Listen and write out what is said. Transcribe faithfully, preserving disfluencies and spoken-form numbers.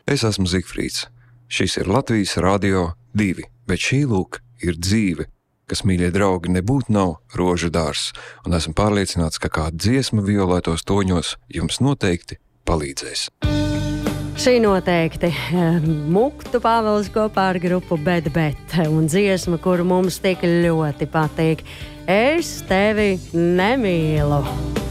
Es esmu Zigfrīds. Šis ir Latvijas Radio divi, bet šī lūk ir dzīve, kas, mīļie draugi, nebūtu nav rožu dārs, un esmu pārliecināts, ka kāda dziesma violētos toņos jums noteikti palīdzēs. Šī noteikti Muktu Pāvils kopā ar grupu Bet Bet un dziesma, kuru mums tik ļoti patīk. Es tevi nemīlu.